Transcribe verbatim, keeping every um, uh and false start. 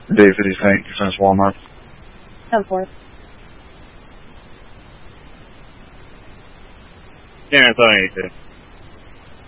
David East Saint Defense Walmart. ten four. Yeah, it's on eight two.